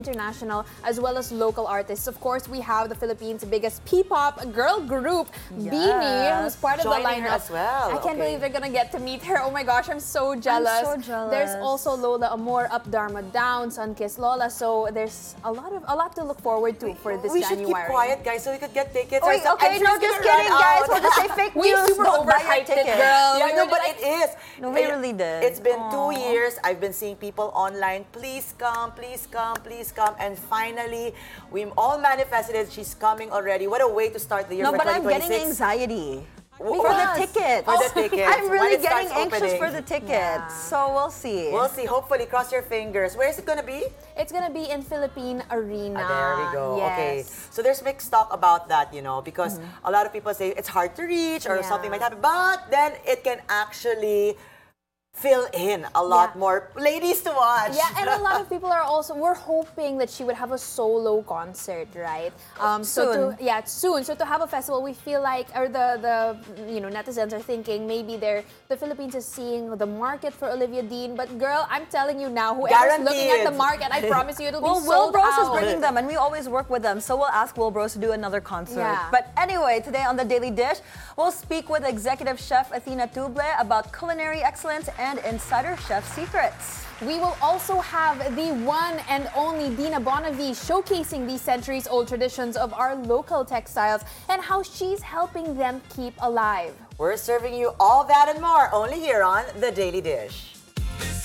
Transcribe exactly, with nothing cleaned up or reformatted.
international as well as local artists. Of course, we have the Philippines' biggest P-pop girl group, yes. Beanie, who's part of Joining the lineup as well. I can't okay. believe they're gonna get to meet her. Oh my gosh, I'm so jealous. I'm so jealous. There's also Lola Amor, Up Dharma Down, Sunkiss Lola. So there's a lot of a lot to look forward to for this we January. We should keep quiet, guys, so we could get tickets. Wait, or okay, no, just kidding, guys. We'll just say fake we news. super Don't buy your overhyped it, tickets. girl. Yeah, we no, really but like it is. No, we it, really did. It's been Aww. two years. I've been seeing people online. Please come, please come, please come. And finally, we all manifested it. She's coming already. What a way to start the year no, for but I'm twenty twenty-six. getting anxiety. Because For the tickets. For the tickets. I'm really When it getting starts anxious opening. for the tickets. Yeah. So we'll see. We'll see. Hopefully, cross your fingers. Where is it going to be? It's gonna be in Philippine Arena. Ah, there we go. Yes. Okay. So there's mixed talk about that, you know, because mm-hmm. a lot of people say it's hard to reach or yeah. something might happen. But then it can actually fill in a lot yeah. more ladies to watch. Yeah, and a lot of people are also, we're hoping that she would have a solo concert, right? Um, so soon. To, yeah, soon. So to have a festival, we feel like, or the, the you know, netizens are thinking maybe they're, the Philippines is seeing the market for Olivia Dean. But girl, I'm telling you now, whoever's Guaranteed. looking at the market, I promise you it'll well, be Will sold Bros out. is bringing them, and we always work with them. So we'll ask Will Bros to do another concert. Yeah. But anyway, today on The Daily Dish, we'll speak with Executive Chef Athena Tuble about culinary excellence and insider chef secrets. We will also have the one and only Dina Bonavi showcasing these centuries-old traditions of our local textiles and how she's helping them keep alive. We're serving you all that and more only here on The Daily Dish.